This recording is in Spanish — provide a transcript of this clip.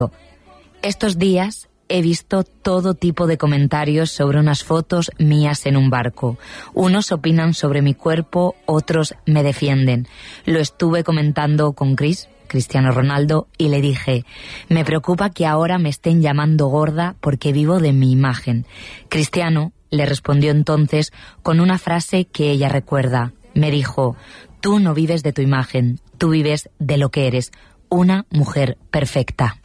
Estos días he visto todo tipo de comentarios sobre unas fotos mías en un barco. Unos opinan sobre mi cuerpo, otros me defienden. Lo estuve comentando con Cristiano Ronaldo, y le dije: me preocupa que ahora me estén llamando gorda porque vivo de mi imagen. Cristiano le respondió entonces con una frase que ella recuerda. Me dijo: tú no vives de tu imagen, tú vives de lo que eres, una mujer perfecta.